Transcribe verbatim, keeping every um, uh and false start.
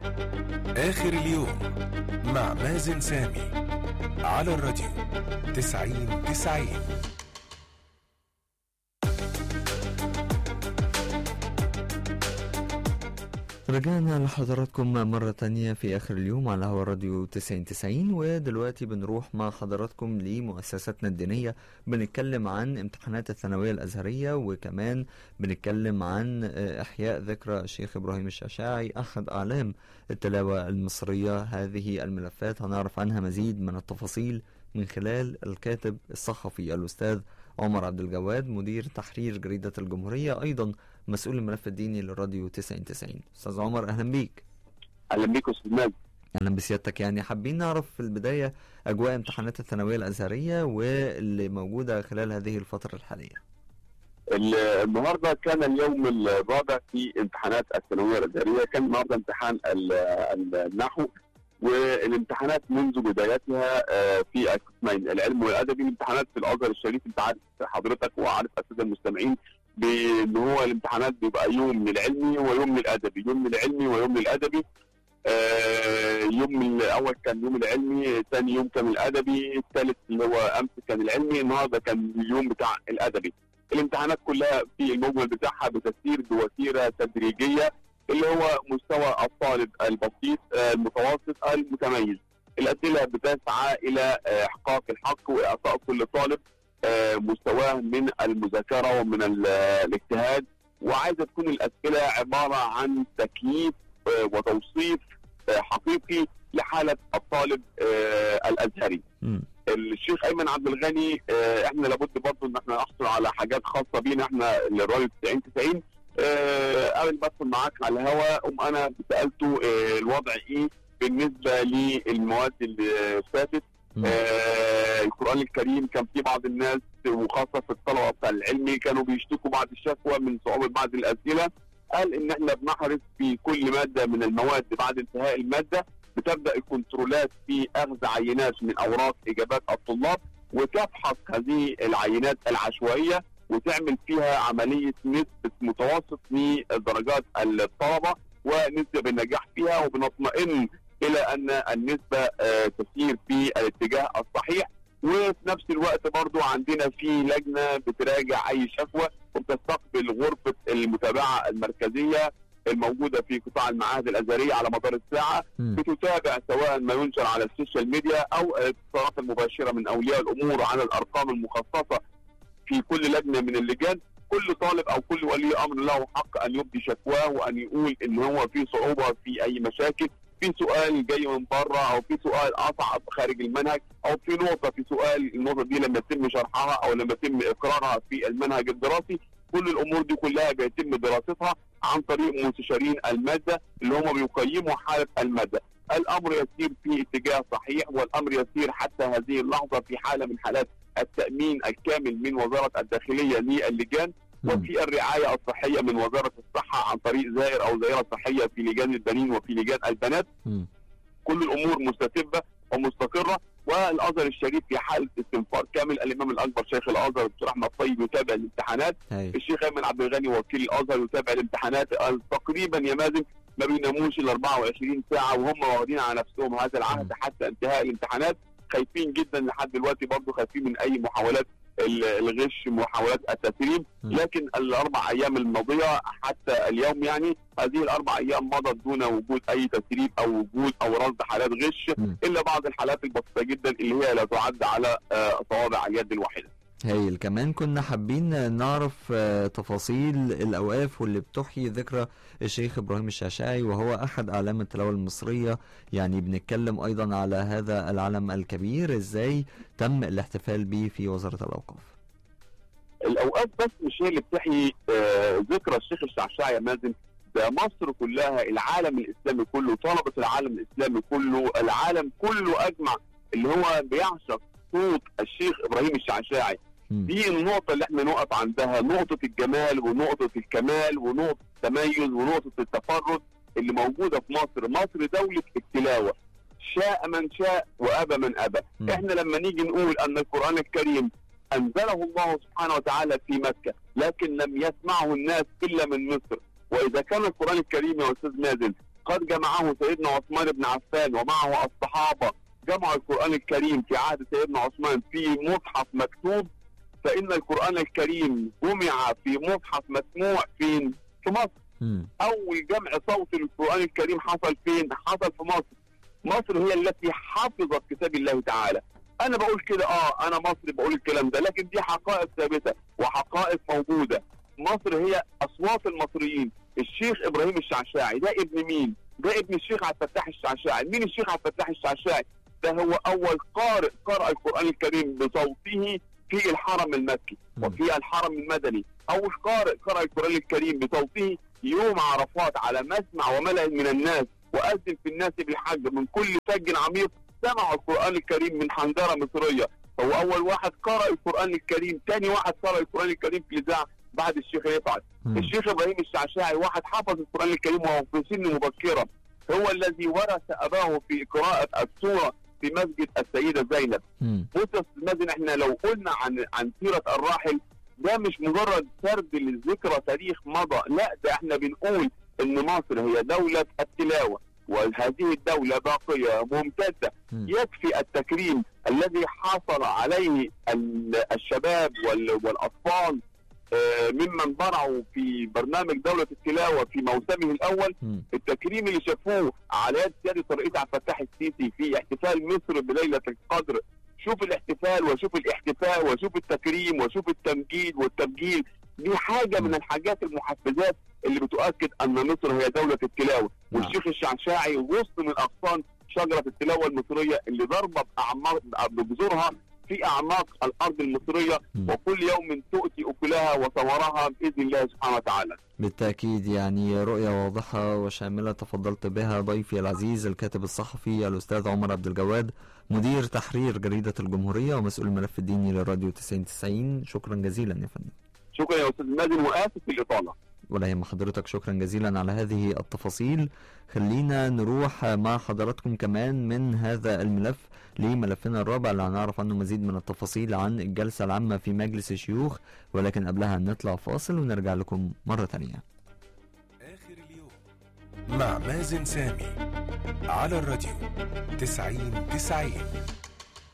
آخر اليوم مع مازن سامي على الراديو تسعين تسعين. رجعنا لحضراتكم مرة تانية في آخر اليوم على هوا راديو تسعين تسعين، ودلوقتي بنروح مع حضراتكم لمؤسساتنا الدينية. بنتكلم عن امتحانات الثانوية الأزهرية، وكمان بنتكلم عن إحياء ذكرى الشيخ إبراهيم الشعشاعي أحد أعلام التلاوة المصرية. هذه الملفات هنعرف عنها مزيد من التفاصيل من خلال الكاتب الصحفي الأستاذ عمر عبد الجواد، مدير تحرير جريدة الجمهورية، أيضا مسؤول الملف الديني للراديو تسعين تسعين. أستاذ عمر أهلا بيك. أهلا بيك أستاذ مازن. أهلا بسيادتك. يعني حابين نعرف في البداية أجواء امتحانات الثانوية الأزهرية واللي موجودة خلال هذه الفترة الحالية. النهارده كان اليوم الرابع في امتحانات الثانوية الأزهرية. كان النهارده امتحان النحو، والامتحانان منذ بدايتها في القسمين العلم والادبي. الامتحانات في الازهر الشريف انت عارف حضرتك وعارف الساده المستمعين بان هو الامتحانات بيبقى يوم للعلمي ويوم للادبي، يوم للعلمي ويوم للادبي. آه يوم الاول كان يوم العلمي، ثاني يوم كان الادبي، الثالث اللي هو امس كان العلمي، النهارده كان اليوم بتاع الادبي. الامتحانات كلها في المجمل بتاعها بتسير بوتيره تدريجيه اللي هو مستوى الطالب البسيط المتوسط المتميز. الأسئلة بتسعى إلى إحقاق الحق وإعطاء كل طالب مستواه من المذاكرة ومن الاجتهاد، وعايزة تكون الأسئلة عبارة عن تكييف وتوصيف حقيقي لحالة الطالب الأزهري. م. الشيخ أيمن عبد الغني احنا لابد برضه ان احنا نحصل على حاجات خاصة بينا احنا للراديو تسعين تسعين. أه قبل ما ادخل معاك على الهواء قوم انا سالته أه الوضع ايه بالنسبه للمواد اللي فاتت. أه القران الكريم كان في بعض الناس وخاصه في الطلبه بتاع العلمي كانوا بيشتكوا بعد الشكوى من صعوبه بعض الاسئله. قال ان احنا بنحرص في كل ماده من المواد بعد انتهاء الماده بتبدا الكنترولات في اخذ عينات من اوراق اجابات الطلاب، وتفحص هذه العينات العشوائيه وتعمل فيها عملية نسبة متوسط لدرجات الطلبة ونسبة النجاح فيها، وبنطمئن إلى أن النسبة تسير في الاتجاه الصحيح. وفي نفس الوقت برضو عندنا في لجنة بتراجع أي شكوى وبتستقبل غرفة المتابعة المركزية الموجودة في قطاع المعاهد الأزهرية على مدار الساعة، بتتابع سواء ما ينشر على السوشيال ميديا أو الاتصالات المباشرة من أولياء الأمور على الأرقام المخصصة في كل لجنه من اللجان. كل طالب او كل ولي امر له حق ان يبدي شكواه وان يقول ان هو في صعوبه في اي مشاكل، في سؤال جاي من بره او في سؤال اصعب خارج المنهج او في نقطه في سؤال النقطه دي لما يتم شرحها او لما يتم اقرارها في المنهج الدراسي. كل الامور دي كلها بيتم دراستها عن طريق مستشارين الماده اللي هم بيقيموا حاله الماده. الامر يسير في اتجاه صحيح، والامر يسير حتى هذه اللحظه في حاله من حالات التأمين الكامل من وزارة الداخلية للجان، وفي الرعاية الصحية من وزارة الصحة عن طريق زائر أو زائرة صحية في لجان البنين وفي لجان البنات. م. كل الأمور مستتبة ومستقرة، والأزهر الشريف في حالة استنفار كامل. الإمام الأكبر شيخ الأزهر الدكتور أحمد طيب يتابع الامتحانات، هي. الشيخ أيمن عبد الغني وكيل الأزهر يتابع الامتحانات. تقريبا يا مازن ما بيناموش ال أربعة وعشرين ساعة وهم واخدين على نفسهم هذا العهد حتى انتهاء الامتحانات. خايفين جدا لحد دلوقتي، برضه خايفين من اي محاولات الغش محاولات التسريب، لكن الاربع ايام الماضيه حتى اليوم يعني هذه الاربع ايام مضت دون وجود اي تسريب او وجود او رصد حالات غش الا بعض الحالات البسيطه جدا اللي هي لا تعد على صوابع اليد الواحده. هايل. كمان كنا حابين نعرف تفاصيل الأوقاف واللي بتحيي ذكرى الشيخ إبراهيم الشعشاعي وهو أحد أعلام التلاوة المصرية. يعني بنتكلم أيضا على هذا العلم الكبير، إزاي تم الاحتفال به في وزارة الأوقاف؟ الأوقاف بس مش هي اللي بتحيي ذكرى الشيخ الشعشاعي يا مازن، ده مصر كلها، العالم الإسلامي كله، طلبة العالم الإسلامي كله، العالم كله أجمع اللي هو بيعشق صوت الشيخ إبراهيم الشعشاعي. دي النقطة اللي احنا نقف عندها، نقطة الجمال ونقطة الكمال ونقطة التميز ونقطة التفرد اللي موجودة في مصر. مصر دولة التلاوة، شاء من شاء وأبى من أبى. م. احنا لما نيجي نقول أن القرآن الكريم أنزله الله سبحانه وتعالى في مكة لكن لم يسمعه الناس إلا من مصر، وإذا كان القرآن الكريم يا أستاذ مازن قد جمعه سيدنا عثمان بن عفان ومعه الصحابة، جمعوا القرآن الكريم في عهد سيدنا عثمان في مصحف مكتوب، فإن القرآن الكريم جمع في مصحف مسموع فين؟ في مصر. م. أول جمع صوتي للقرآن الكريم حصل فين؟ حصل في مصر. مصر هي التي حفظت كتاب الله تعالى. أنا بقول كده آه أنا مصري بقول الكلام ده، لكن دي حقائق ثابتة وحقائق موجودة. مصر هي أصوات المصريين. الشيخ إبراهيم الشعشاعي ده ابن مين؟ ده ابن الشيخ عبد الفتاح الشعشاعي. مين الشيخ عبد الفتاح الشعشاعي؟ ده هو أول قارئ قرأ القرآن الكريم بصوته في الحرم المكي وفي الحرم المدني. أول قارئ قرأ القرآن الكريم بصوته يوم عرفات على مسمع وملأ من الناس، وأذن في الناس بالحج من كل فج عميق سمعوا القرآن الكريم من حنجرة مصرية. هو أول واحد قرأ القرآن الكريم، ثاني واحد قرأ القرآن الكريم في الإذاعة بعد الشيخ رفعت. الشيخ إبراهيم الشعشاعي واحد حفظ القرآن الكريم وهو في سن مبكرة، هو الذي ورث أباه في قراءة السورة في مسجد السيدة زينب. بص مازن، احنا لو قلنا عن عن سيرة الراحل ده مش مجرد سرد للذكرى تاريخ مضى، لا ده احنا بنقول ان مصر هي دولة التلاوة، وهذه الدولة باقية ممتدة. يكفي التكريم الذي حصل عليه الشباب والأطفال ممن برعوا في برنامج دولة التلاوة في موسمه الأول. التكريم اللي شافوه على يد سيادة الرئيس عبد الفتاح السيسي في احتفال مصر بليلة القدر. شوف الاحتفال وشوف الاحتفاء وشوف التكريم وشوف التمجيد والتبجيل، دي حاجة من الحاجات المحفزات اللي بتؤكد أن مصر هي دولة التلاوة. والشيخ الشعشاعي غصن من أغصان شجرة التلاوة المصرية اللي ضربة بجذورها في أعماق الأرض المصرية، وكل يوم تؤتي أكلها وثمرها بإذن الله سبحانه وتعالى. بالتأكيد يعني رؤية واضحة وشاملة تفضلت بها ضيفي العزيز الكاتب الصحفي الأستاذ عمر عبد الجواد، مدير تحرير جريدة الجمهورية ومسؤول الملف الديني للراديو تسعين تسعين. شكرا جزيلا يا فندم. شكرا يا أستاذ مازن، وآسف في الإطالة. ولا يهم حضرتك، شكرا جزيلا على هذه التفاصيل. خلينا نروح مع حضراتكم كمان من هذا الملف لملفنا الرابع اللي هنعرف عنه مزيد من التفاصيل عن الجلسة العامة في مجلس الشيوخ، ولكن قبلها نطلع فاصل ونرجع لكم مرة تانية. آخر اليوم مع مازن سامي على الراديو تسعين تسعين.